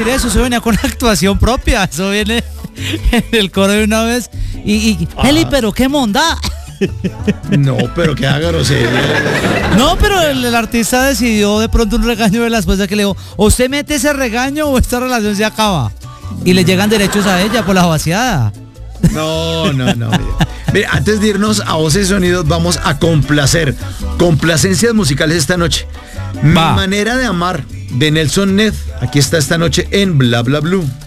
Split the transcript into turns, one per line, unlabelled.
Eso venía con actuación propia, eso viene en el coro de una vez. Heli, pero qué monda.
No, pero que haga grosería.
No, pero el artista decidió de pronto un regaño de la esposa que le dijo, o usted mete ese regaño o esta relación se acaba. Y le llegan derechos a ella por la vaciada.
No. Mire, antes de irnos a Voces y Sonidos, vamos a complacer. Complacencias musicales esta noche. Mi manera de amar, de Nelson Ned. Aquí está esta noche en Bla Bla Blue.